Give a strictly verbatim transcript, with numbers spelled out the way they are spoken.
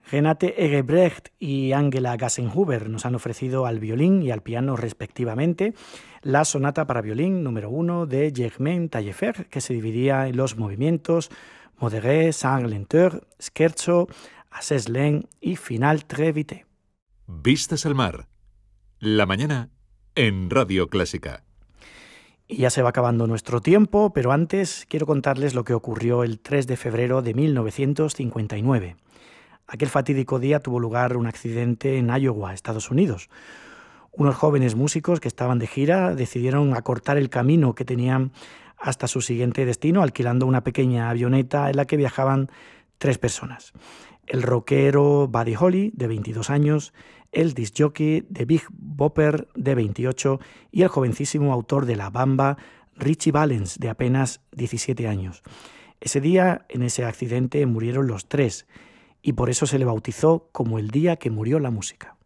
Renate Engelbrecht y Angela Gassenhuber nos han ofrecido al violín y al piano respectivamente la sonata para violín número uno de Germain Taillefer, que se dividía en los movimientos Modéré, Sans lenteur, Scherzo, Assez lent y Final très vite. Vistas al mar. La mañana en Radio Clásica. Y ya se va acabando nuestro tiempo, pero antes quiero contarles lo que ocurrió el tres de febrero de mil novecientos cincuenta y nueve. Aquel fatídico día tuvo lugar un accidente en Iowa, Estados Unidos. Unos jóvenes músicos que estaban de gira decidieron acortar el camino que tenían hasta su siguiente destino, alquilando una pequeña avioneta en la que viajaban tres personas. El rockero Buddy Holly, de veintidós años, el disc jockey de Big Bopper, de veintiocho, y el jovencísimo autor de La Bamba, Ritchie Valens, de apenas diecisiete años. Ese día, en ese accidente, murieron los tres, y por eso se le bautizó como el día que murió la música.